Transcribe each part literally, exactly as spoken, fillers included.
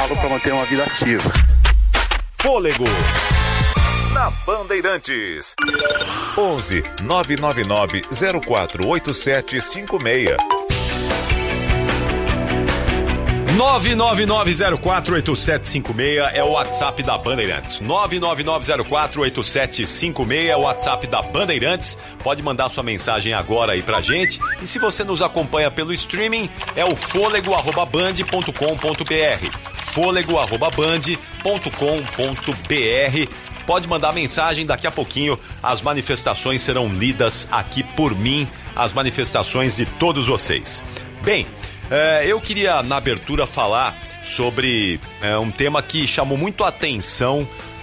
intervalo para manter uma vida ativa. Fôlego na Bandeirantes. onze nove nove nove zero quatro oito sete cinco seis. nove nove nove zero quatro oito sete cinco seis é o WhatsApp da Bandeirantes. nove nove nove zero quatro oito sete cinco seis é o WhatsApp da Bandeirantes. Pode mandar sua mensagem agora aí pra gente. E se você nos acompanha pelo streaming, é o fôlego arroba band ponto com ponto br. fôlego arroba band ponto com ponto br. Pode mandar mensagem, daqui a pouquinho as manifestações serão lidas aqui por mim, as manifestações de todos vocês. Bem, é, eu queria na abertura falar sobre é, um tema que chamou muito a atenção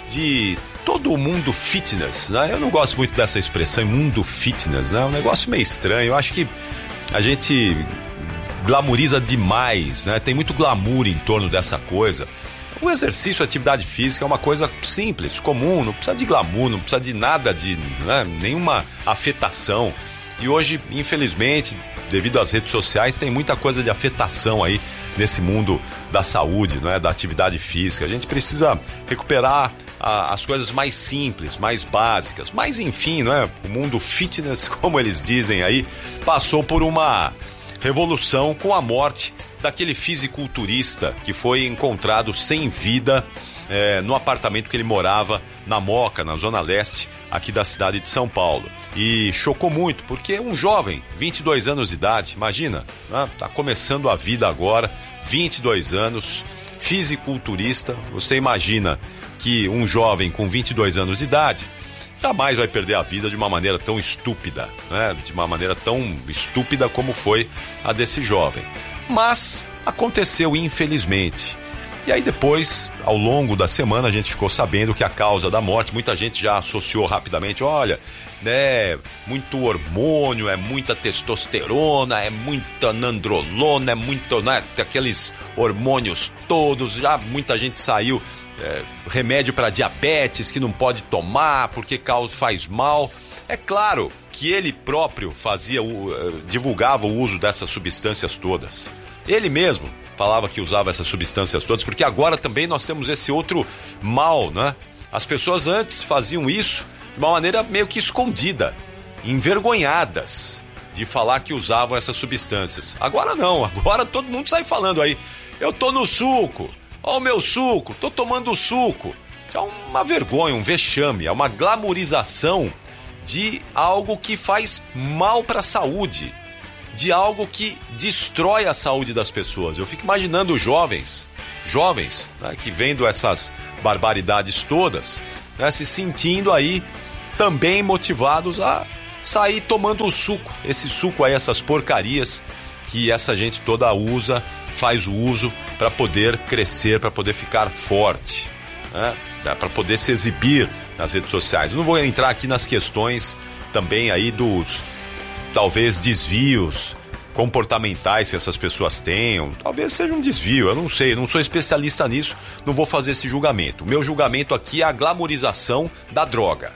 de todo o mundo fitness, né? Eu não gosto muito dessa expressão, mundo fitness, né? É um negócio meio estranho, eu acho que a gente glamoriza demais, né? Tem muito glamour em torno dessa coisa. O exercício, a atividade física é uma coisa simples, comum, não precisa de glamour, não precisa de nada, de né, nenhuma afetação. E hoje, infelizmente, devido às redes sociais, tem muita coisa de afetação aí nesse mundo da saúde, né, da atividade física. A gente precisa recuperar a, as coisas mais simples, mais básicas. Mas, enfim, né, o mundo fitness, como eles dizem aí, passou por uma revolução com a morte daquele fisiculturista que foi encontrado sem vida é, no apartamento que ele morava na Moca, na zona leste aqui da cidade de São Paulo. E chocou muito, porque um jovem, vinte e dois anos de idade, imagina, né, tá começando a vida agora, vinte e dois anos, fisiculturista. Você imagina que um jovem com vinte e dois anos de idade jamais vai perder a vida de uma maneira tão estúpida, né, de uma maneira tão estúpida como foi a desse jovem. Mas aconteceu, infelizmente. E aí depois, ao longo da semana, a gente ficou sabendo que a causa da morte, muita gente já associou rapidamente, olha, né, muito hormônio, é muita testosterona, é muita nandrolona, é muito, né, aqueles hormônios todos, já muita gente saiu, é, remédio para diabetes que não pode tomar porque faz mal. É claro que ele próprio fazia, divulgava o uso dessas substâncias todas. Ele mesmo falava que usava essas substâncias todas, porque agora também nós temos esse outro mal, né? As pessoas antes faziam isso de uma maneira meio que escondida, envergonhadas de falar que usavam essas substâncias. Agora não, agora todo mundo sai falando aí, eu tô no suco, ó o meu suco, tô tomando suco. É uma vergonha, um vexame, é uma glamorização de algo que faz mal para a saúde, de algo que destrói a saúde das pessoas. Eu fico imaginando os jovens, jovens, né, que vendo essas barbaridades todas, né, se sentindo aí também motivados a sair tomando o suco, esse suco aí, essas porcarias que essa gente toda usa, faz o uso para poder crescer, para poder ficar forte, né, para poder se exibir nas redes sociais. Eu não vou entrar aqui nas questões também aí dos, talvez, desvios comportamentais que essas pessoas tenham. Talvez seja um desvio, eu não sei, não sou especialista nisso, não vou fazer esse julgamento. O meu julgamento aqui é a glamorização da droga.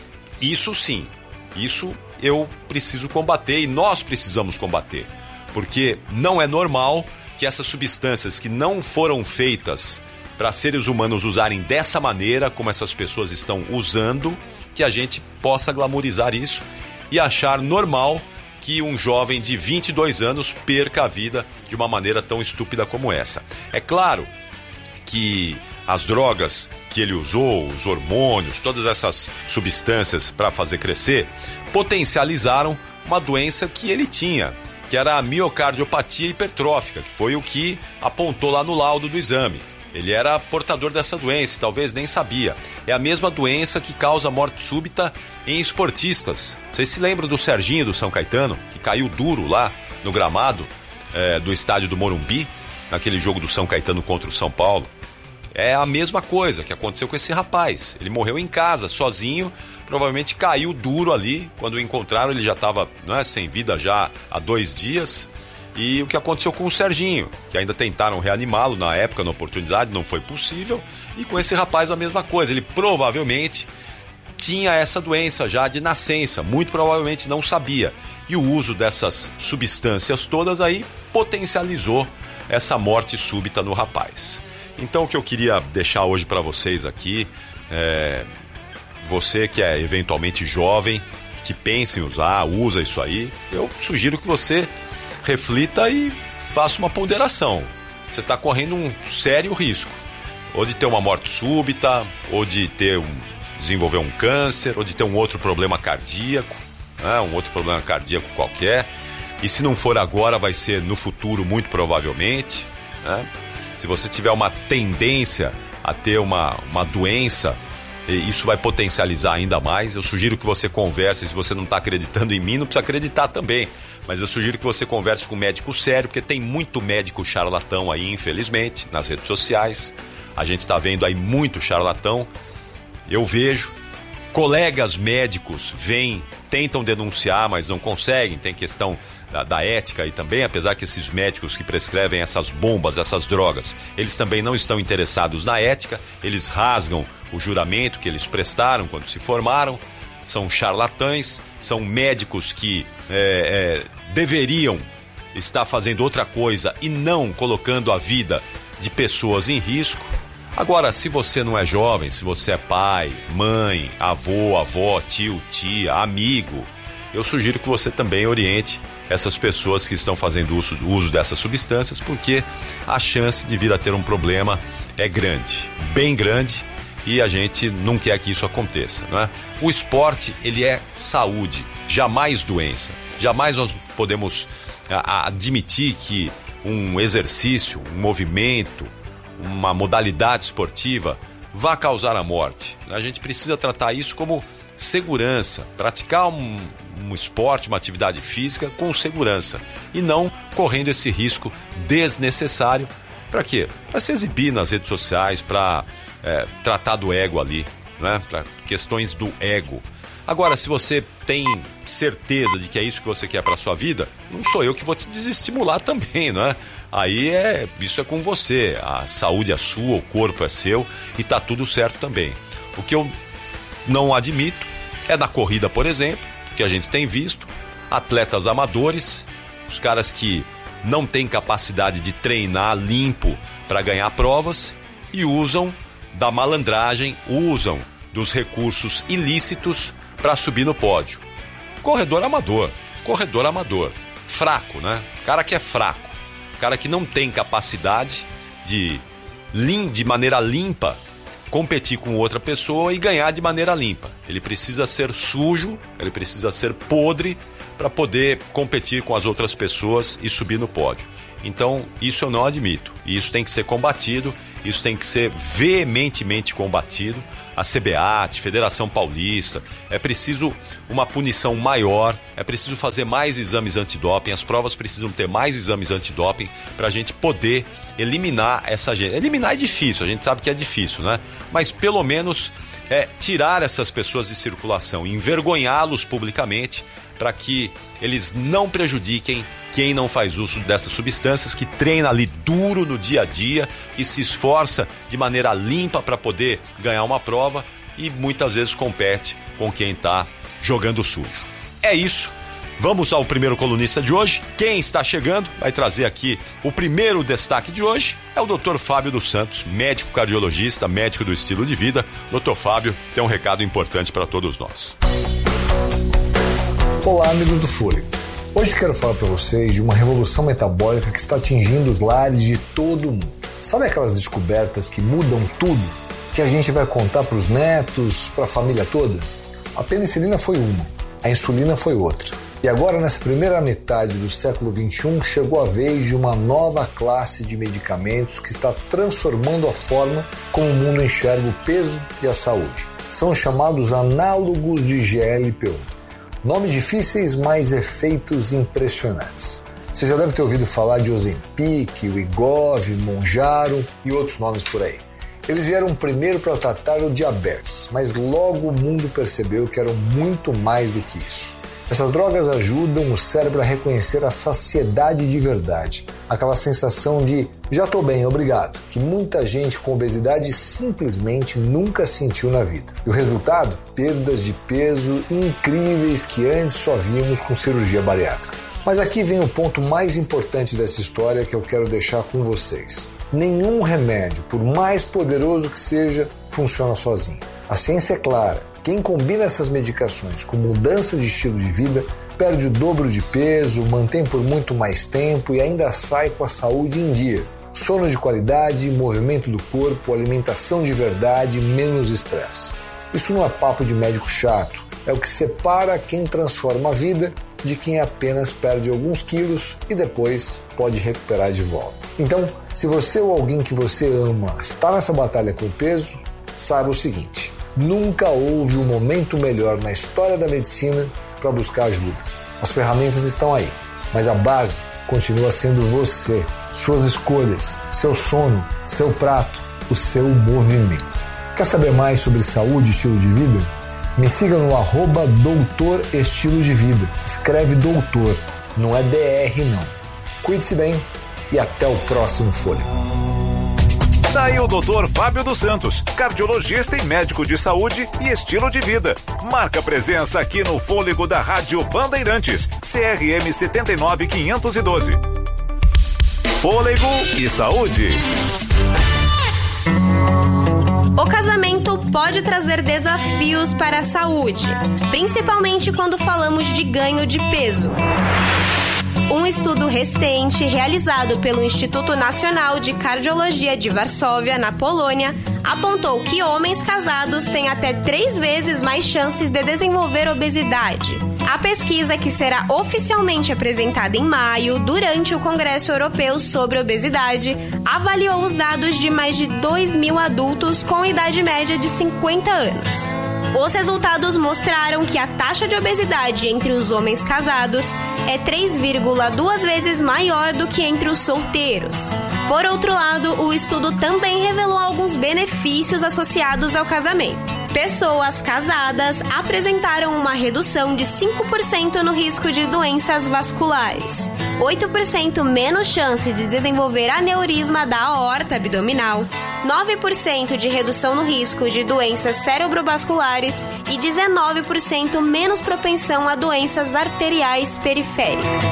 Isso sim, isso eu preciso combater e nós precisamos combater. Porque não é normal que essas substâncias que não foram feitas para seres humanos usarem dessa maneira, como essas pessoas estão usando, que a gente possa glamorizar isso e achar normal que um jovem de vinte e dois anos perca a vida de uma maneira tão estúpida como essa. É claro que as drogas que ele usou, os hormônios, todas essas substâncias para fazer crescer, potencializaram uma doença que ele tinha, que era a miocardiopatia hipertrófica, que foi o que apontou lá no laudo do exame. Ele era portador dessa doença, talvez nem sabia. É a mesma doença que causa morte súbita em esportistas. Vocês se lembram do Serginho do São Caetano, que caiu duro lá no gramado é, do estádio do Morumbi, naquele jogo do São Caetano contra o São Paulo? É a mesma coisa que aconteceu com esse rapaz. Ele morreu em casa, sozinho, provavelmente caiu duro ali. Quando o encontraram, ele já estava, não é, sem vida já há dois dias. E o que aconteceu com o Serginho, que ainda tentaram reanimá-lo na época, na oportunidade, não foi possível. E com esse rapaz a mesma coisa, ele provavelmente tinha essa doença já de nascença, muito provavelmente não sabia. E o uso dessas substâncias todas aí potencializou essa morte súbita no rapaz. Então o que eu queria deixar hoje para vocês aqui, é, você que é eventualmente jovem, que pensa em usar, usa isso aí, eu sugiro que você reflita e faça uma ponderação. Você está correndo um sério risco, ou de ter uma morte súbita, ou de ter um, desenvolver um câncer, ou de ter um outro problema cardíaco, né? um outro problema cardíaco qualquer. E se não for agora, vai ser no futuro, muito provavelmente, né? Se você tiver uma tendência a ter uma, uma doença, isso vai potencializar ainda mais. Eu sugiro que você converse, se você não está acreditando em mim, não precisa acreditar também. Mas eu sugiro que você converse com um médico sério, porque tem muito médico charlatão aí, infelizmente, nas redes sociais. A gente está vendo aí muito charlatão. Eu vejo colegas médicos vêm, tentam denunciar, mas não conseguem. Tem questão da, da ética aí também, apesar que esses médicos que prescrevem essas bombas, essas drogas, eles também não estão interessados na ética, eles rasgam o juramento que eles prestaram quando se formaram, são charlatães, são médicos que é, é, deveriam estar fazendo outra coisa e não colocando a vida de pessoas em risco. Agora, se você não é jovem, se você é pai, mãe, avô, avó, tio, tia, amigo, eu sugiro que você também oriente essas pessoas que estão fazendo uso, uso dessas substâncias, porque a chance de vir a ter um problema é grande, bem grande, e a gente não quer que isso aconteça, não é? O esporte, ele é saúde, jamais doença. Jamais nós podemos a, a, admitir que um exercício, um movimento, uma modalidade esportiva vá causar a morte. A gente precisa tratar isso como segurança, praticar um, um esporte, uma atividade física com segurança e não correndo esse risco desnecessário. Para quê? Para se exibir nas redes sociais, para é, tratar do ego ali, né? Para questões do ego. Agora, se você tem certeza de que é isso que você quer para sua vida, não sou eu que vou te desestimular também, né? Aí é, isso é com você, a saúde é sua, o corpo é seu e tá tudo certo também. O que eu não admito é na corrida, por exemplo, que a gente tem visto, atletas amadores, os caras que não têm capacidade de treinar limpo para ganhar provas e usam da malandragem, usam dos recursos ilícitos para subir no pódio. Corredor amador, corredor amador, fraco, né? Cara que é fraco, cara que não tem capacidade de, lim, de maneira limpa competir com outra pessoa e ganhar de maneira limpa. Ele precisa ser sujo, ele precisa ser podre para poder competir com as outras pessoas e subir no pódio. Então, isso eu não admito. E isso tem que ser combatido, isso tem que ser veementemente combatido. A C B A T, Federação Paulista, é preciso uma punição maior, é preciso fazer mais exames antidoping, as provas precisam ter mais exames antidoping para a gente poder eliminar essa gente. Eliminar é difícil, a gente sabe que é difícil, né? Mas pelo menos é, tirar essas pessoas de circulação, envergonhá-los publicamente para que eles não prejudiquem quem não faz uso dessas substâncias, que treina ali duro no dia a dia, que se esforça de maneira limpa para poder ganhar uma prova e muitas vezes compete com quem está jogando sujo. É isso. Vamos ao primeiro colunista de hoje. Quem está chegando vai trazer aqui o primeiro destaque de hoje. É o doutor Fábio dos Santos, médico cardiologista, médico do estilo de vida. doutor Fábio tem um recado importante para todos nós. Olá, amigos do Fôlego. Hoje quero falar para vocês de uma revolução metabólica que está atingindo os lares de todo mundo. Sabe aquelas descobertas que mudam tudo? Que a gente vai contar para os netos, para a família toda? A penicilina foi uma, a insulina foi outra. E agora, nessa primeira metade do século vinte e um, chegou a vez de uma nova classe de medicamentos que está transformando a forma como o mundo enxerga o peso e a saúde. São chamados análogos de G L P um. Nomes difíceis, mas efeitos impressionantes. Você já deve ter ouvido falar de Ozempic, Wegovy, Mounjaro e outros nomes por aí. Eles vieram primeiro para tratar o diabetes, mas logo o mundo percebeu que eram muito mais do que isso. Essas drogas ajudam o cérebro a reconhecer a saciedade de verdade, aquela sensação de já tô bem, obrigado, que muita gente com obesidade simplesmente nunca sentiu na vida. E o resultado? Perdas de peso incríveis que antes só víamos com cirurgia bariátrica. Mas aqui vem o ponto mais importante dessa história que eu quero deixar com vocês. Nenhum remédio, por mais poderoso que seja, funciona sozinho. A ciência é clara. Quem combina essas medicações com mudança de estilo de vida perde o dobro de peso, mantém por muito mais tempo e ainda sai com a saúde em dia. Sono de qualidade, movimento do corpo, alimentação de verdade, menos estresse. Isso não é papo de médico chato, é o que separa quem transforma a vida de quem apenas perde alguns quilos e depois pode recuperar de volta. Então, se você ou alguém que você ama está nessa batalha com o peso, saiba o seguinte: nunca houve um momento melhor na história da medicina para buscar ajuda. As ferramentas estão aí, mas a base continua sendo você, suas escolhas, seu sono, seu prato, o seu movimento. Quer saber mais sobre saúde e estilo de vida? Me siga no arroba doutor estilo de vida. Escreve doutor, não é D R não. Cuide-se bem e até o próximo Fôlego. Daí o doutor Fábio dos Santos, cardiologista e médico de saúde e estilo de vida. Marca presença aqui no Fôlego da Rádio Bandeirantes, C R M sete nove quinhentos e doze. Fôlego e saúde. O casamento pode trazer desafios para a saúde, principalmente quando falamos de ganho de peso. Um estudo recente, realizado pelo Instituto Nacional de Cardiologia de Varsóvia, na Polônia, apontou que homens casados têm até três vezes mais chances de desenvolver obesidade. A pesquisa, que será oficialmente apresentada em maio, durante o Congresso Europeu sobre Obesidade, avaliou os dados de mais de dois mil adultos com idade média de cinquenta anos. Os resultados mostraram que a taxa de obesidade entre os homens casados é três vírgula duas vezes maior do que entre os solteiros. Por outro lado, o estudo também revelou alguns benefícios associados ao casamento. Pessoas casadas apresentaram uma redução de cinco por cento no risco de doenças vasculares, oito por cento menos chance de desenvolver aneurisma da aorta abdominal, nove por cento de redução no risco de doenças cerebrovasculares e dezenove por cento menos propensão a doenças arteriais periféricas.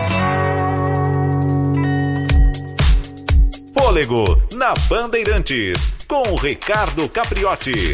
Fôlego na Bandeirantes, com Ricardo Capriotti.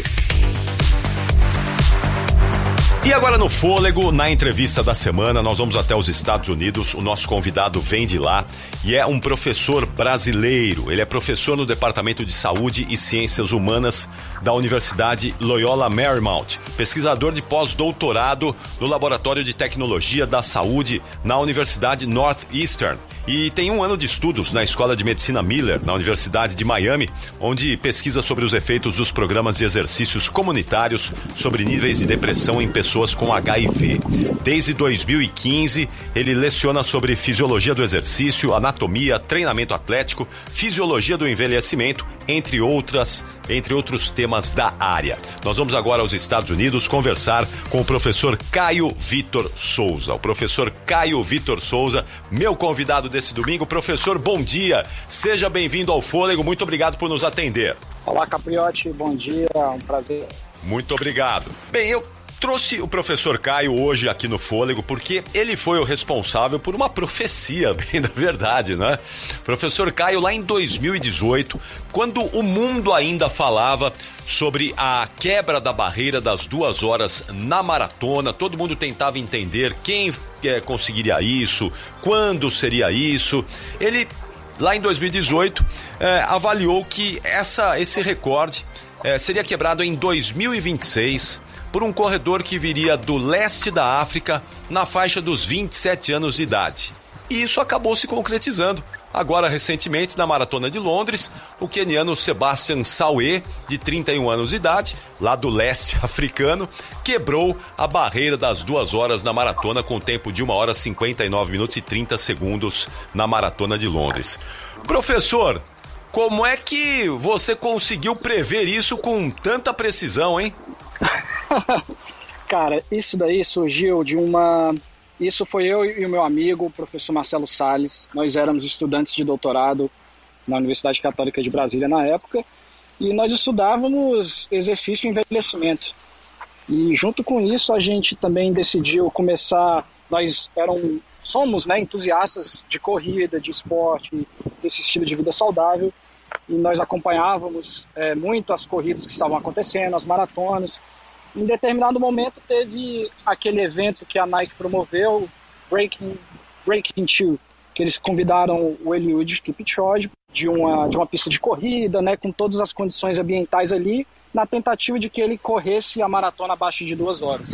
E agora no Fôlego, na entrevista da semana, nós vamos até os Estados Unidos. O nosso convidado vem de lá e é um professor brasileiro. Ele é professor no Departamento de Saúde e Ciências Humanas da Universidade Loyola Marymount, pesquisador de pós-doutorado no Laboratório de Tecnologia da Saúde na Universidade Northeastern. E tem um ano de estudos na Escola de Medicina Miller, na Universidade de Miami, onde pesquisa sobre os efeitos dos programas de exercícios comunitários sobre níveis de depressão em pessoas com H I V. Desde dois mil e quinze, ele leciona sobre fisiologia do exercício, anatomia, treinamento atlético, fisiologia do envelhecimento, entre outras, entre outros temas da área. Nós vamos agora aos Estados Unidos conversar com o professor Caio Vitor Souza. O professor Caio Vitor Souza, meu convidado desse domingo. Professor, bom dia. Seja bem-vindo ao Fôlego. Muito obrigado por nos atender. Olá, Capriotti. Bom dia. É um prazer. Muito obrigado. Bem, eu trouxe o professor Caio hoje aqui no Fôlego porque ele foi o responsável por uma profecia, bem da verdade, né? Professor Caio, lá em dois mil e dezoito, quando o mundo ainda falava sobre a quebra da barreira das duas horas na maratona, todo mundo tentava entender quem é, conseguiria isso, quando seria isso. Ele, lá em dois mil e dezoito, é, avaliou que essa, esse recorde é, seria quebrado em dois mil e vinte e seis por um corredor que viria do leste da África na faixa dos vinte e sete anos de idade. E isso acabou se concretizando. Agora, recentemente, na Maratona de Londres, o queniano Sebastian Sawe, de trinta e um anos de idade, lá do leste africano, quebrou a barreira das duas horas na maratona com tempo de uma hora, cinquenta e nove minutos e trinta segundos na Maratona de Londres. Professor, como é que você conseguiu prever isso com tanta precisão, hein? Cara, isso daí surgiu de uma... Isso foi eu e o meu amigo, o professor Marcelo Salles. Nós éramos estudantes de doutorado na Universidade Católica de Brasília na época, e nós estudávamos exercício e envelhecimento. E junto com isso a gente também decidiu começar... Nós eram, somos né, entusiastas de corrida, de esporte, desse estilo de vida saudável. e nós acompanhávamos é, muito as corridas que estavam acontecendo, as maratonas. Em determinado momento teve aquele evento que a Nike promoveu, Breaking, Breaking Two, que eles convidaram o Eliud Kipchoge de uma, de uma pista de corrida, né, com todas as condições ambientais ali, na tentativa de que ele corresse a maratona abaixo de duas horas.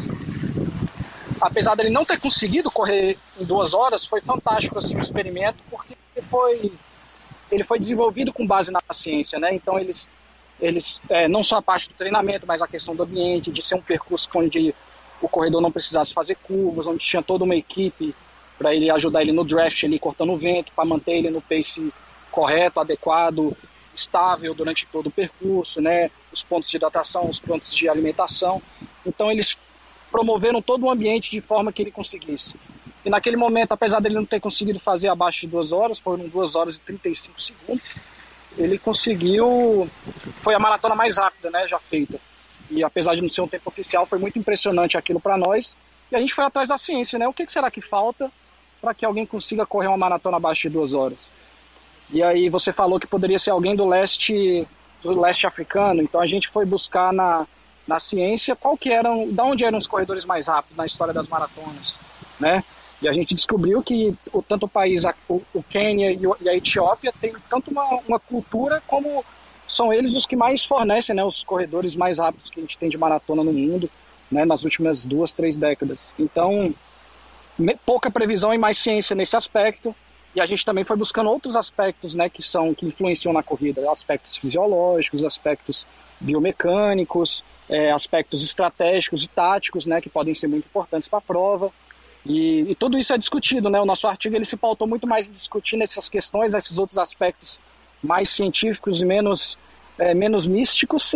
Apesar dele não ter conseguido correr em duas horas, foi fantástico assim, o experimento, porque foi, ele foi desenvolvido com base na ciência, né? Então eles, eles é, não só a parte do treinamento, mas a questão do ambiente, de ser um percurso onde o corredor não precisasse fazer curvas, onde tinha toda uma equipe para ele ajudar ele no draft, ele cortando o vento, para manter ele no pace correto, adequado, estável durante todo o percurso, né? Os pontos de hidratação, os pontos de alimentação. Então eles promoveram todo o ambiente de forma que ele conseguisse. E naquele momento, apesar dele não ter conseguido fazer abaixo de duas horas, foram duas horas e trinta e cinco segundos, ele conseguiu, foi a maratona mais rápida, né, já feita. E apesar de não ser um tempo oficial, foi muito impressionante aquilo para nós. E a gente foi atrás da ciência, né, o que será que falta para que alguém consiga correr uma maratona abaixo de duas horas? E aí você falou que poderia ser alguém do leste, do leste africano, então a gente foi buscar na na ciência, qual que eram, de onde eram os corredores mais rápidos na história das maratonas, né? E a gente descobriu que o, tanto o país, o, o Quênia e, o, e a Etiópia tem tanto uma, uma cultura como são eles os que mais fornecem, né, os corredores mais rápidos que a gente tem de maratona no mundo, né, nas últimas duas, três décadas. Então, me, pouca previsão e mais ciência nesse aspecto, e a gente também foi buscando outros aspectos, né, que são, que influenciam na corrida, aspectos fisiológicos, aspectos biomecânicos, é, aspectos estratégicos e táticos, né, que podem ser muito importantes para a prova. E, e tudo isso é discutido, né? O nosso artigo ele se pautou muito mais em discutir nessas questões, nesses outros aspectos mais científicos e menos, é, menos místicos.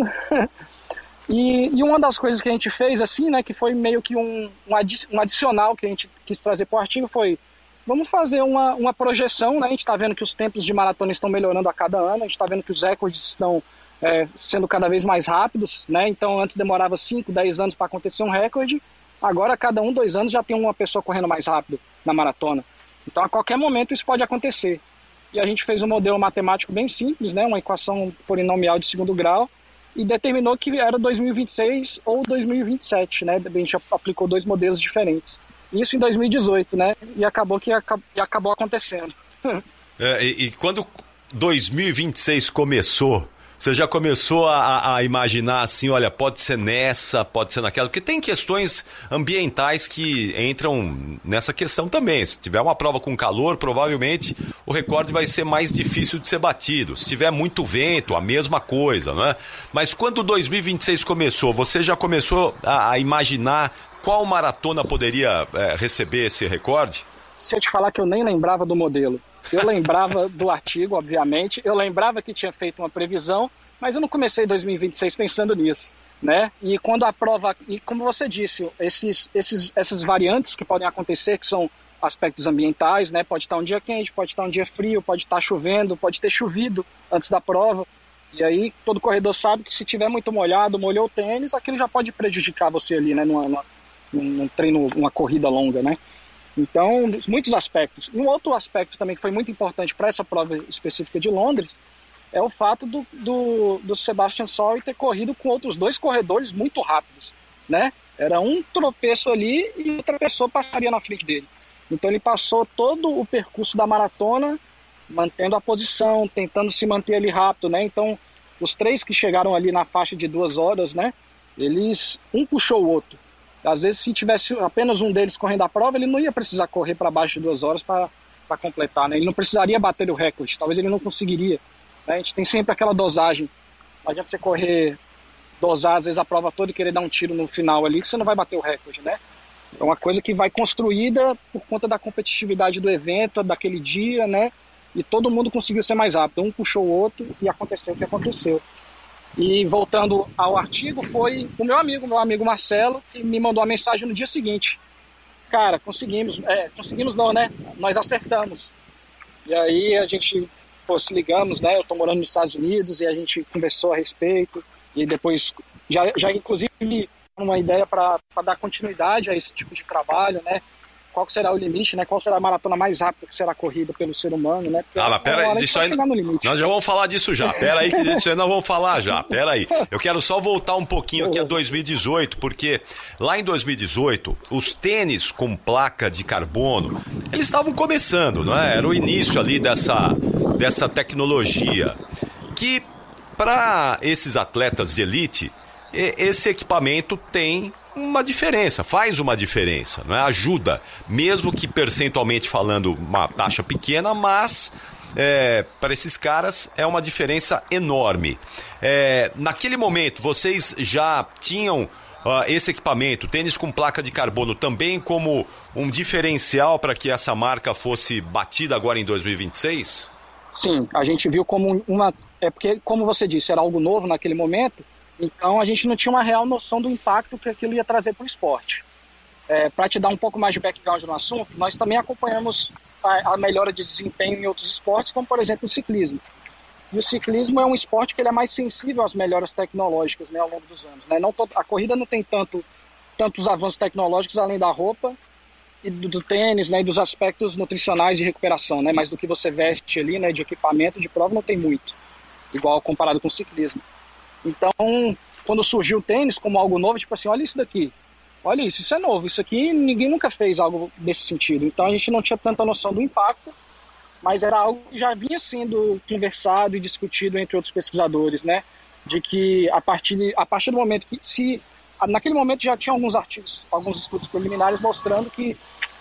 e, e uma das coisas que a gente fez, assim, né, que foi meio que um, um, adi um adicional que a gente quis trazer para o artigo foi: vamos fazer uma, uma projeção, né? A gente está vendo que os tempos de maratona estão melhorando a cada ano, a gente está vendo que os recordes estão É, sendo cada vez mais rápidos, né? Então antes demorava cinco, dez anos para acontecer um recorde, agora a cada um, dois anos já tem uma pessoa correndo mais rápido na maratona. Então a qualquer momento isso pode acontecer. E a gente fez um modelo matemático bem simples, né? Uma equação polinomial de segundo grau, e determinou que era dois mil e vinte e seis ou dois mil e vinte e sete, né? A gente aplicou dois modelos diferentes. Isso em dois mil e dezoito, né? E acabou que e acabou acontecendo. é, e, e quando dois mil e vinte e seis começou, você já começou a, a imaginar assim, olha, pode ser nessa, pode ser naquela, porque tem questões ambientais que entram nessa questão também. Se tiver uma prova com calor, provavelmente o recorde vai ser mais difícil de ser batido. Se tiver muito vento, a mesma coisa, né? Mas quando dois mil e vinte e seis começou, você já começou a, a imaginar qual maratona poderia é, receber esse recorde? Se eu te falar que eu nem lembrava do modelo. Eu lembrava do artigo, obviamente, eu lembrava que tinha feito uma previsão, mas eu não comecei dois mil e vinte e seis pensando nisso, né? E quando a prova, e como você disse, esses, esses, essas variantes que podem acontecer, que são aspectos ambientais, né? Pode estar um dia quente, pode estar um dia frio, pode estar chovendo, pode ter chovido antes da prova, e aí todo corredor sabe que se tiver muito molhado, molhou o tênis, aquilo já pode prejudicar você ali, né? Numa, numa, num treino, uma corrida longa, né? Então, muitos aspectos. E um outro aspecto também que foi muito importante para essa prova específica de Londres é o fato do, do, do Sebastian Solly ter corrido com outros dois corredores muito rápidos, né? Era um tropeço ali e outra pessoa passaria na frente dele. Então ele passou todo o percurso da maratona mantendo a posição, tentando se manter ali rápido, né? Então, os três que chegaram ali na faixa de duas horas, né? Eles, um puxou o outro. Às vezes, se tivesse apenas um deles correndo a prova, ele não ia precisar correr para baixo de duas horas para completar, né? Ele não precisaria bater o recorde, talvez ele não conseguiria, né? A gente tem sempre aquela dosagem. Não adianta você correr, dosar às vezes a prova toda e querer dar um tiro no final ali, que você não vai bater o recorde, né? É uma coisa que vai construída por conta da competitividade do evento, daquele dia, né? E todo mundo conseguiu ser mais rápido. Um puxou o outro e aconteceu o que aconteceu. E voltando ao artigo, foi o meu amigo, meu amigo Marcelo, que me mandou uma mensagem no dia seguinte. Cara, conseguimos, é, conseguimos não, né? Nós acertamos. E aí a gente, pô, se ligamos, né? Eu tô morando nos Estados Unidos e a gente conversou a respeito. E depois, já, já inclusive, uma ideia para dar continuidade a esse tipo de trabalho, né? qual que será o limite, né? Qual será a maratona mais rápida que será corrida pelo ser humano, né? Ah, mas pera aí, isso aí, nós já vamos falar disso já. Pera aí, que isso aí nós vamos falar já. Pera aí. Eu quero só voltar um pouquinho aqui a dois mil e dezoito, porque lá em dois mil e dezoito, os tênis com placa de carbono, eles estavam começando, não é? Era o início ali dessa, dessa tecnologia que, para esses atletas de elite, esse equipamento tem uma diferença, faz uma diferença, não é? Ajuda, mesmo que percentualmente falando uma taxa pequena, mas é, para esses caras é uma diferença enorme. É, naquele momento, vocês já tinham uh, esse equipamento, tênis com placa de carbono, também como um diferencial para que essa marca fosse batida agora em dois mil e vinte e seis? Sim, a gente viu como uma... É porque, como você disse, era algo novo naquele momento. Então a gente não tinha uma real noção do impacto que aquilo ia trazer para o esporte. É, para te dar um pouco mais de background no assunto, nós também acompanhamos a, a melhora de desempenho em outros esportes, como por exemplo o ciclismo. E o ciclismo é um esporte que ele é mais sensível às melhoras tecnológicas, né, ao longo dos anos. Né? Não to- a corrida não tem tanto, tantos avanços tecnológicos além da roupa e do, do tênis, né, e dos aspectos nutricionais de recuperação, né, mas do que você veste ali, né, de equipamento de prova não tem muito, igual comparado com o ciclismo. Então, quando surgiu o tênis como algo novo, tipo assim, olha isso daqui, olha isso, isso é novo, isso aqui ninguém nunca fez algo desse sentido. Então a gente não tinha tanta noção do impacto, mas era algo que já vinha sendo conversado e discutido entre outros pesquisadores, né? De que a partir, de, a partir do momento que, se naquele momento já tinha alguns artigos, alguns estudos preliminares mostrando que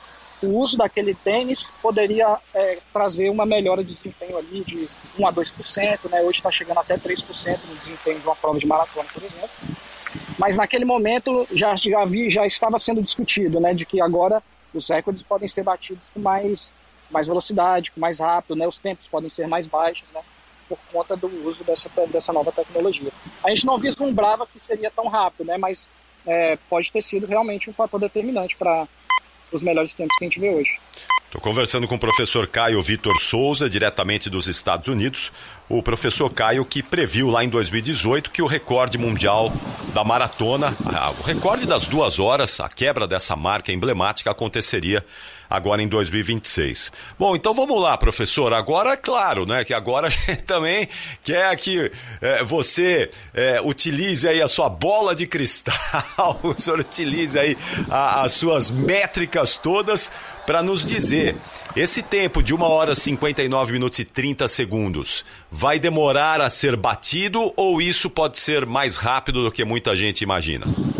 o uso daquele tênis poderia é, trazer uma melhora de desempenho ali de um a dois por cento, né? Hoje está chegando até três por cento no desempenho de uma prova de maratona, por exemplo. Mas naquele momento já, já, vi, já estava sendo discutido, né? De que agora os recordes podem ser batidos com mais, mais velocidade, com mais rápido, né? Os tempos podem ser mais baixos, né? Por conta do uso dessa, dessa nova tecnologia. A gente não vislumbrava que seria tão rápido, né? Mas é, pode ter sido realmente um fator determinante para os melhores tempos que a gente vê hoje. Estou conversando com o professor Caio Vitor Souza, diretamente dos Estados Unidos. O professor Caio que previu lá em dois mil e dezoito que o recorde mundial da maratona, o recorde das duas horas, a quebra dessa marca emblemática aconteceria agora em dois mil e vinte e seis. Bom, então vamos lá, professor. Agora, é claro, né, que agora a gente também quer que é, você é, utilize aí a sua bola de cristal, o senhor utilize aí a, as suas métricas todas para nos dizer, esse tempo de uma hora, cinquenta e nove minutos e trinta segundos, vai demorar a ser batido ou isso pode ser mais rápido do que muita gente imagina?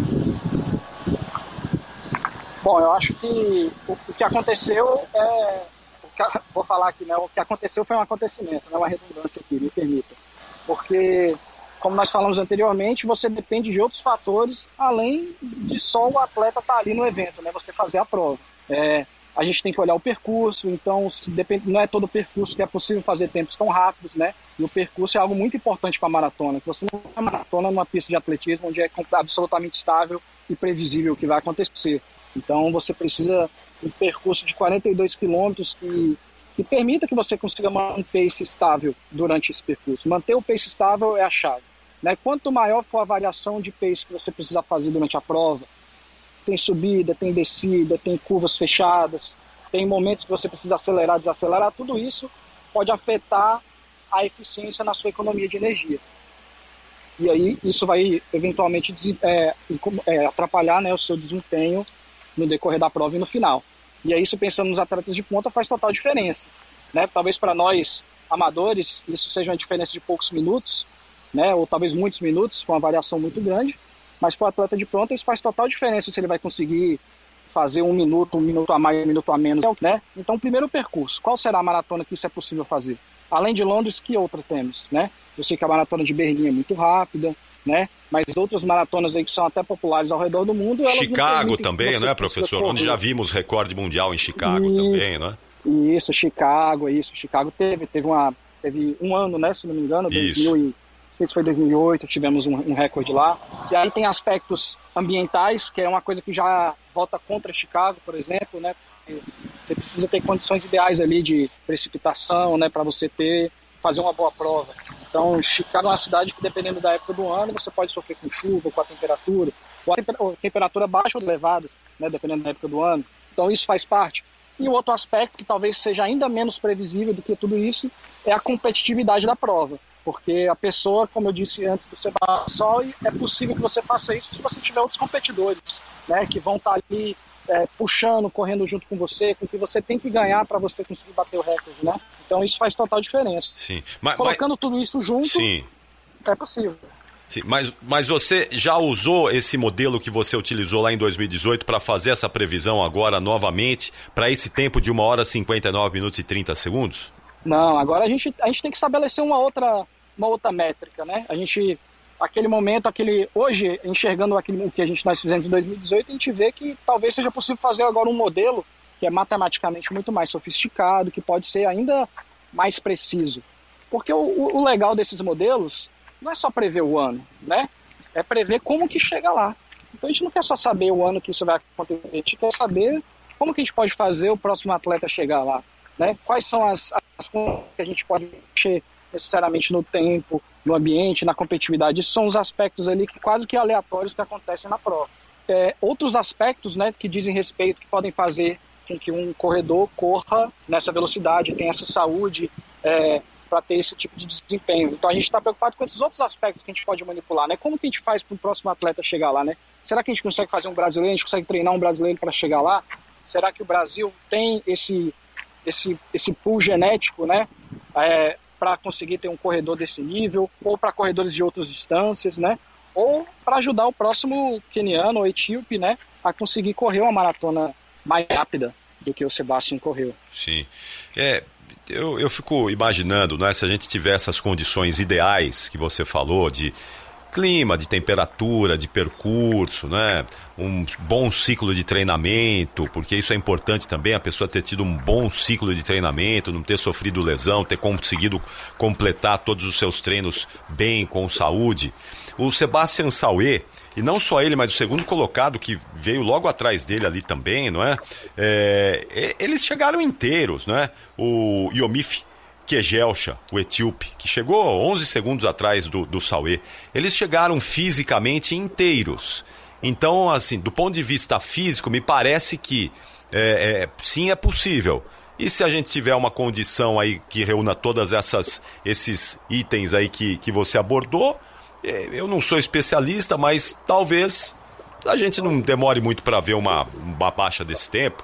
Bom, eu acho que o, o que aconteceu é... O que, vou falar aqui, né? O que aconteceu foi um acontecimento, não é uma redundância aqui, me permita. Porque, como nós falamos anteriormente, você depende de outros fatores, além de só o atleta estar ali no evento, né? Você fazer a prova. É, a gente tem que olhar o percurso, então se depende, não é todo o percurso que é possível fazer tempos tão rápidos, né? E o percurso é algo muito importante para a maratona, que você não tem maratona numa pista de atletismo onde é absolutamente estável e previsível o que vai acontecer. Então você precisa de um percurso de quarenta e dois quilômetros que, que permita que você consiga manter um pace estável durante esse percurso. Manter o pace estável é a chave, né? Quanto maior for a variação de pace que você precisa fazer durante a prova, tem subida, tem descida, tem curvas fechadas, tem momentos que você precisa acelerar, desacelerar, tudo isso pode afetar a eficiência na sua economia de energia. E aí isso vai eventualmente é, é, atrapalhar, né, o seu desempenho no decorrer da prova e no final. E aí isso, pensando nos atletas de ponta, faz total diferença, né? Talvez para nós, amadores, isso seja uma diferença de poucos minutos, né, ou talvez muitos minutos, com uma variação muito grande, mas para o atleta de ponta isso faz total diferença se ele vai conseguir fazer um minuto, um minuto a mais, um minuto a menos, né? Então, primeiro percurso, qual será a maratona que isso é possível fazer? Além de Londres, que outra temos, né? Eu sei que a maratona de Berlim é muito rápida, né? Mas outras maratonas aí que são até populares ao redor do mundo... Elas Chicago também, não é, professor? Onde já vimos recorde mundial em Chicago isso, também, não é? Isso, Chicago, isso. Chicago teve, teve, uma, teve um ano, né, se não me engano, dois mil e, não sei se foi dois mil e oito, tivemos um, um recorde lá. E aí tem aspectos ambientais, que é uma coisa que já volta contra Chicago, por exemplo, né? Você precisa ter condições ideais ali de precipitação, né, para você ter, fazer uma boa prova. Então, Chicago é uma cidade que, dependendo da época do ano, você pode sofrer com chuva, com a temperatura, ou a temperatura baixa ou elevadas, né, dependendo da época do ano. Então isso faz parte. E o outro aspecto, que talvez seja ainda menos previsível do que tudo isso, é a competitividade da prova. Porque a pessoa, como eu disse antes do Sebastião, é possível que você faça isso se você tiver outros competidores, né, que vão estar ali é, puxando, correndo junto com você, com que você tem que ganhar para você conseguir bater o recorde, né? Então isso faz total diferença. Sim. Mas, Colocando mas... tudo isso junto, Sim. é possível. Sim, mas, mas você já usou esse modelo que você utilizou lá em dois mil e dezoito para fazer essa previsão agora novamente, para esse tempo de uma hora, cinquenta e nove minutos e trinta segundos? Não, agora a gente, a gente tem que estabelecer uma outra, uma outra métrica, né? A gente, aquele momento, aquele, hoje, enxergando aquele, o que a gente, nós fizemos em dois mil e dezoito, a gente vê que talvez seja possível fazer agora um modelo que é matematicamente muito mais sofisticado, que pode ser ainda mais preciso. Porque o, o legal desses modelos não é só prever o ano, né? É prever como que chega lá. Então a gente não quer só saber o ano que isso vai acontecer, a gente quer saber como que a gente pode fazer o próximo atleta chegar lá, né? Quais são as, as coisas que a gente pode mexer necessariamente no tempo, no ambiente, na competitividade. Isso são os aspectos ali que quase que aleatórios que acontecem na prova. É, outros aspectos, né, que dizem respeito, que podem fazer com que um corredor corra nessa velocidade, tenha essa saúde, é, para ter esse tipo de desempenho. Então a gente está preocupado com esses outros aspectos que a gente pode manipular, né? Como que a gente faz para o próximo atleta chegar lá, né? Será que a gente consegue fazer um brasileiro, a gente consegue treinar um brasileiro para chegar lá? Será que o Brasil tem esse, esse, esse pool genético, né? É, para conseguir ter um corredor desse nível, ou para corredores de outras distâncias, né? Ou para ajudar o próximo queniano ou etíope, né? A conseguir correr uma maratona mais rápida do que o Sebastião correu. Sim. É... Eu, eu fico imaginando, né, se a gente tiver essas condições ideais que você falou, de clima, de temperatura, de percurso, né, um bom ciclo de treinamento, porque isso é importante também, a pessoa ter tido um bom ciclo de treinamento, não ter sofrido lesão, ter conseguido completar todos os seus treinos bem, com saúde. O Sebastião Saué, e não só ele, mas o segundo colocado que veio logo atrás dele ali também, não é? É, eles chegaram inteiros, não é? O Yomif Kejelcha, o etíope, que chegou onze segundos atrás do, do Saué. Eles chegaram fisicamente inteiros. Então, assim, do ponto de vista físico, me parece que é, é, sim, é possível. E se a gente tiver uma condição aí que reúna todas essas esses itens aí que, que você abordou, eu não sou especialista, mas talvez a gente não demore muito para ver uma, uma baixa desse tempo.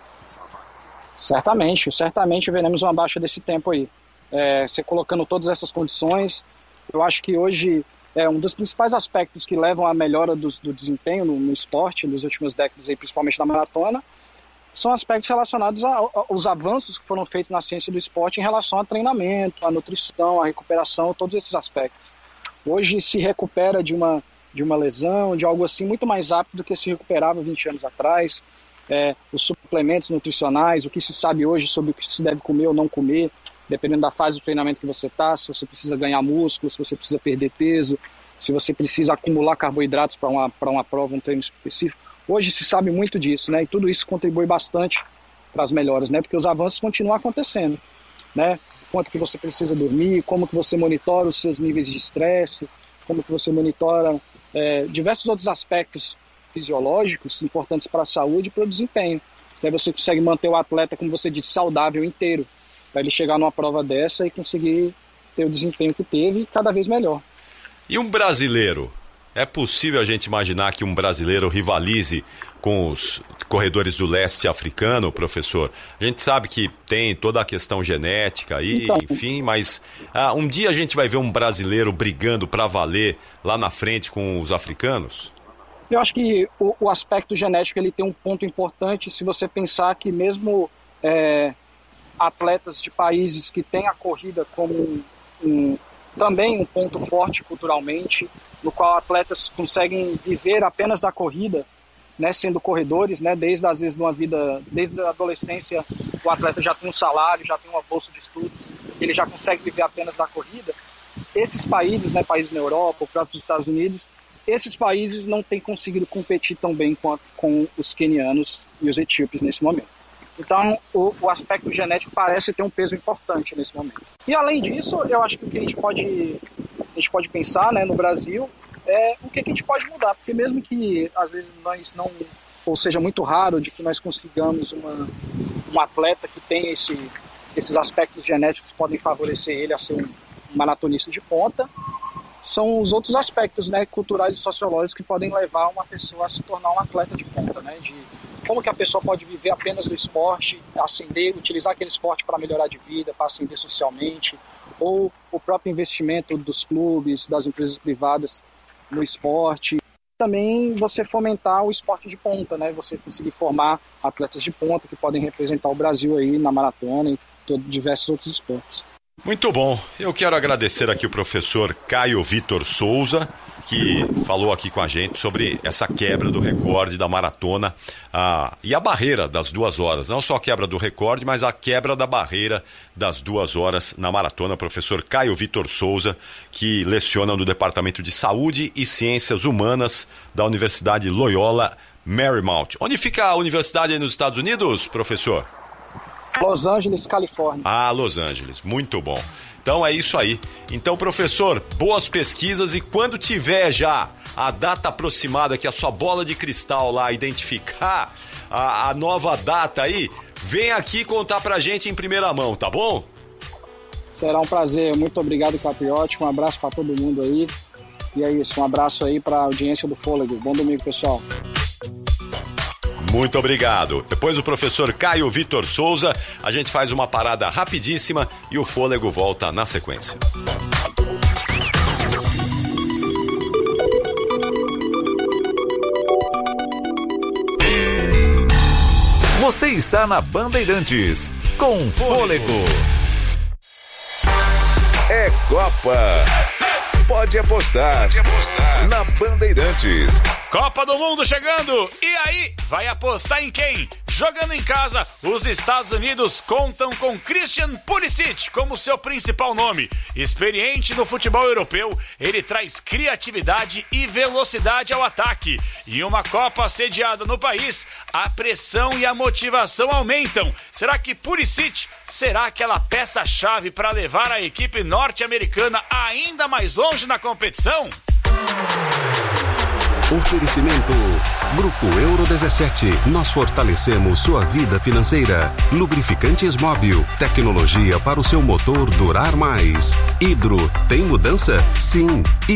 Certamente, certamente veremos uma baixa desse tempo aí. É, você colocando todas essas condições, eu acho que hoje é um dos principais aspectos que levam à melhora do, do desempenho no, no esporte, nas últimas décadas, aí, principalmente na maratona, são aspectos relacionados a, a, aos avanços que foram feitos na ciência do esporte em relação ao treinamento, à nutrição, à recuperação, todos esses aspectos. Hoje se recupera de uma, de uma lesão, de algo assim, muito mais rápido do que se recuperava vinte anos atrás. É, os suplementos nutricionais, o que se sabe hoje sobre o que se deve comer ou não comer, dependendo da fase do treinamento que você está, se você precisa ganhar músculo, se você precisa perder peso, se você precisa acumular carboidratos para uma, para uma prova, um treino específico. Hoje se sabe muito disso, né? E tudo isso contribui bastante para as melhoras, né? Porque os avanços continuam acontecendo, né? Quanto que você precisa dormir, como que você monitora os seus níveis de estresse, como que você monitora é, diversos outros aspectos fisiológicos importantes para a saúde e para o desempenho. Aí você consegue manter o atleta, como você disse, saudável inteiro, para ele chegar numa prova dessa e conseguir ter o desempenho que teve cada vez melhor. E um brasileiro? É possível a gente imaginar que um brasileiro rivalize com os corredores do leste africano, professor? A gente sabe que tem toda a questão genética aí, então, enfim, mas ah, um dia a gente vai ver um brasileiro brigando para valer lá na frente com os africanos? Eu acho que o, o aspecto genético ele tem um ponto importante se você pensar que mesmo é, atletas de países que têm a corrida como um, um, também um ponto forte culturalmente, no qual atletas conseguem viver apenas da corrida, né, sendo corredores, né, desde às vezes uma vida, desde a adolescência, o atleta já tem um salário, já tem uma bolsa de estudos, ele já consegue viver apenas da corrida. Esses países, né, países na Europa, os próprios Estados Unidos, esses países não têm conseguido competir tão bem com, a, com os quenianos e os etíopes nesse momento. Então, o, o aspecto genético parece ter um peso importante nesse momento. E além disso, eu acho que o que a gente pode a gente pode pensar, né, no Brasil, é o que a gente pode mudar, porque mesmo que às vezes nós não, ou seja muito raro, de que nós consigamos uma, um atleta que tem esse, esses aspectos genéticos que podem favorecer ele a ser um maratonista de ponta, são os outros aspectos, né, culturais e sociológicos que podem levar uma pessoa a se tornar um atleta de ponta, né, de como que a pessoa pode viver apenas do esporte, ascender, utilizar aquele esporte para melhorar de vida, para ascender socialmente, ou o próprio investimento dos clubes, das empresas privadas no esporte. Também você fomentar o esporte de ponta, né? Você conseguir formar atletas de ponta que podem representar o Brasil aí na maratona e todo, diversos outros esportes. Muito bom. Eu quero agradecer aqui o professor Caio Vitor Souza, que falou aqui com a gente sobre essa quebra do recorde da maratona ah, e a barreira das duas horas. Não só a quebra do recorde, mas a quebra da barreira das duas horas na maratona. Professor Caio Vitor Souza, que leciona no Departamento de Saúde e Ciências Humanas da Universidade Loyola Marymount. Onde fica a universidade aí nos Estados Unidos, professor? Los Angeles, Califórnia. Ah, Los Angeles. Muito bom. Então é isso aí. Então, professor, boas pesquisas, e quando tiver já a data aproximada, que a sua bola de cristal lá identificar a, a nova data aí, vem aqui contar pra gente em primeira mão, tá bom? Será um prazer. Muito obrigado, Capriotti. Um abraço pra todo mundo aí. E é isso, um abraço aí pra audiência do Fôlego. Bom domingo, pessoal. Muito obrigado. Depois do professor Caio Vitor Souza, a gente faz uma parada rapidíssima e o Fôlego volta na sequência. Você está na Bandeirantes, com Fôlego. É Copa. Pode apostar. Pode apostar na Bandeirantes. Copa do Mundo chegando! E aí, vai apostar em quem? Jogando em casa, os Estados Unidos contam com Christian Pulisic como seu principal nome. Experiente no futebol europeu, ele traz criatividade e velocidade ao ataque. E uma Copa sediada no país, a pressão e a motivação aumentam. Será que Pulisic será aquela peça-chave para levar a equipe norte-americana ainda mais longe na competição? Oferecimento Grupo Euro dezessete. Nós fortalecemos sua vida financeira. Lubrificantes Móbil. Tecnologia para o seu motor durar mais. Hidro. Tem mudança? Sim.